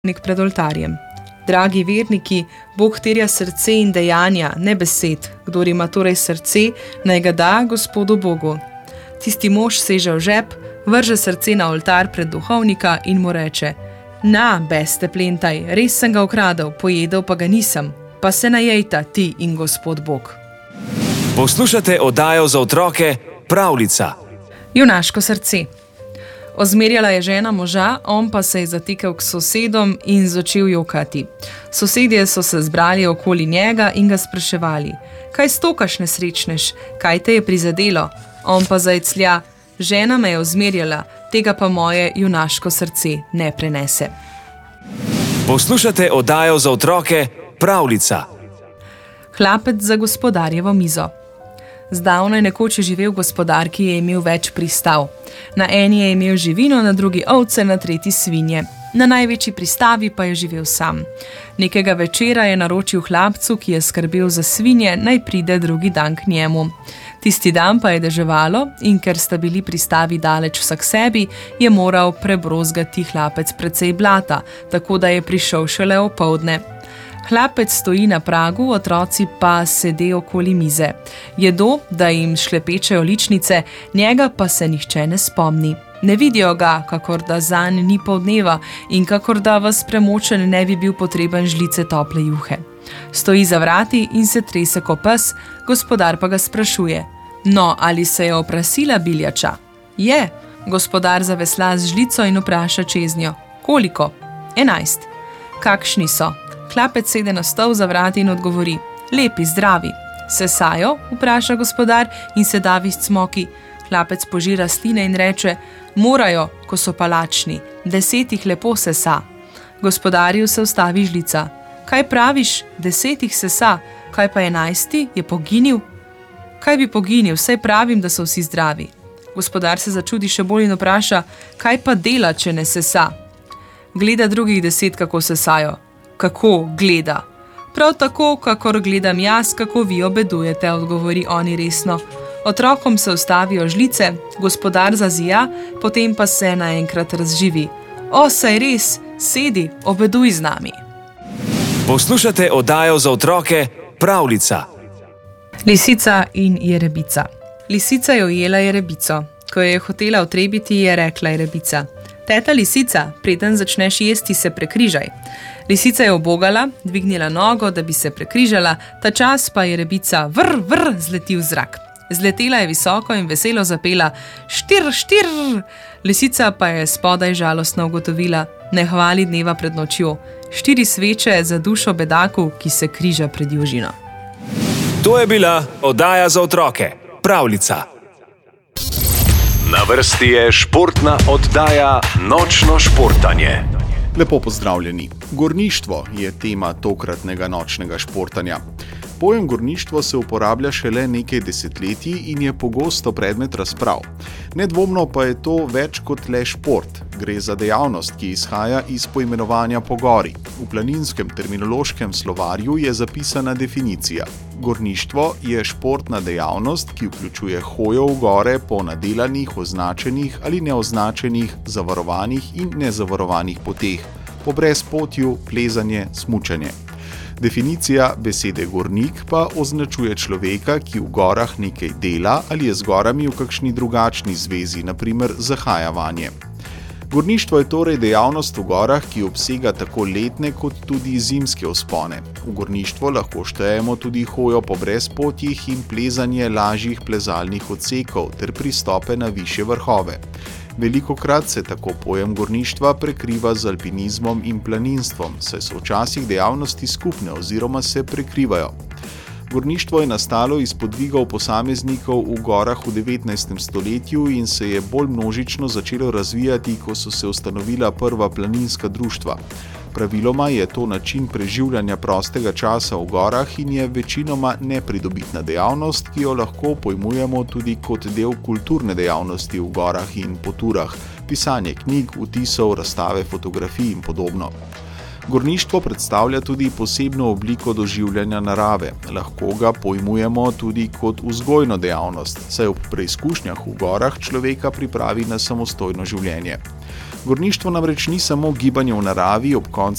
pred oltarjem. Dragi verniki, Bog terja srce in dejanja, ne besed. Kdor ima torej srce, naj ga da Gospodu Bogu. Tisti mož seže v žep, vrže srce na oltar pred duhovnika in mu reče: Na, beste plentaj, res sem ga ukradel, pojedel pa ga nisem. Pa se najejta ti in Gospod Bog. Poslušate oddajo za otroke Pravljica. Junaško srce. Ozmerjala je žena moža, on pa se je zatekel k sosedom in začel jokati. Sosedje so se zbrali okoli njega in ga spraševali: Kaj stokaš, nesrečnež, kaj te je prizadelo? On pa zajclja: Žena me je ozmerjala, tega pa moje junaško srce ne prenese. Poslušate oddajo za otroke Pravljica. Hlapec za gospodarjevo mizo. Zdavnaj nekoč je živel gospodar, ki je imel več pristav. Na eni je imel živino, na drugi ovce, na tretji svinje. Na največji pristavi pa je živel sam. Nekega večera je naročil hlapcu, ki je skrbel za svinje, naj pride drugi dan k njemu. Tisti dan pa je deževalo in ker sta bili pristavi daleč vsak sebi, je moral prebrozgati hlapec precej blata, tako da je prišel šele opoldne. Hlapec stoji na pragu, otroci pa sede okoli mize. Jedo, da jim šlepečejo ličnice, njega pa se nihče ne spomni. Ne vidijo ga, kakor da zanj ni poldneva in kakor da vas premočen ne bi bil potreben žlice tople juhe. Stoji za vrati in se trese ko pes, gospodar pa ga sprašuje: No, ali se je oprasila biljača? Je, gospodar zavesla z žlico in vpraša čeznjo: Koliko? 11. Kakšni so? Hlapec sede na stol za vrati in odgovori: Lepi, zdravi. Sesajo? Vpraša gospodar in se davi s cmoki. Hlapec požira sline in reče: Morajo, ko so pa lačni, 10 jih lepo sesa. Gospodarju se ustavi žlica. Kaj praviš, 10 jih sesa, kaj pa 11 je poginil? Kaj bi poginil, saj pravim, da so vsi zdravi. Gospodar se začudi še bolj in vpraša: Kaj pa dela, če ne sesa? Gleda drugih 10, kako sesajo. Kako gleda? Prav tako, kakor gledam jaz, kako vi obedujete, odgovori oni resno. Otrokom se ustavijo žlice, gospodar zazija, potem pa se naenkrat razživi. O, saj res, sedi, obeduj z nami. Poslušate oddajo za otroke Pravljica. Lisica in jerebica. Lisica je ujela jerebico. Ko je hotela otrebiti, je rekla jerebica: Teta lisica, preden začneš jesti, se prekrižaj. Lisica je ubogala, dvignila nogo, da bi se prekrižala, ta čas pa je jerebica vrr zleti v zrak. Zletela je visoko in veselo zapela: Štir, štir! Lisica pa je spodaj žalostno ugotovila: Ne hvali dneva pred nočjo. 4 sveče za dušo bedaku, ki se križa pred južino. To je bila oddaja za otroke Pravljica. Na vrsti je športna oddaja Nočno športanje. Lepo pozdravljeni. Gorništvo je tema tokratnega nočnega športanja. Pojem gorništvo se uporablja šele nekaj desetletij in je pogosto predmet razprav. Nedvomno pa je to več kot le šport. Gre za dejavnost, ki izhaja iz poimenovanja po gori. V planinskem terminološkem slovarju je zapisana definicija: Gorništvo je športna dejavnost, ki vključuje hojo v gore po nadelanih, označenih ali neoznačenih, zavarovanih in nezavarovanih poteh, po brezpotju, plezanje, smučanje. Definicija besede gornik pa označuje človeka, ki v gorah nekaj dela ali je z gorami v kakšni drugačni zvezi, na primer zahaja vanje. Gorništvo je torej dejavnost v gorah, ki obsega tako letne kot tudi zimske vzpone. V gorništvo lahko štejemo tudi hojo po brezpotjih in plezanje lažjih plezalnih odsekov ter pristope na višje vrhove. Velikokrat se tako pojem gorništva prekriva z alpinizmom in planinstvom, saj so včasih dejavnosti skupne oziroma se prekrivajo. Gorništvo je nastalo iz podvigov posameznikov v gorah v 19. stoletju in se je bolj množično začelo razvijati, ko so se ustanovila prva planinska društva. Praviloma je to način preživljanja prostega časa v gorah in je večinoma nepridobitna dejavnost, ki jo lahko pojmujemo tudi kot del kulturne dejavnosti v gorah in po turah, pisanje knjig, vtisov, razstave fotografij in podobno. Gorništvo predstavlja tudi posebno obliko doživljanja narave. Lahko ga pojmujemo tudi kot vzgojno dejavnost, saj ob preizkušnjah v gorah človeka pripravi na samostojno življenje. Gorništvo namreč ni samo gibanje v naravi ob koncu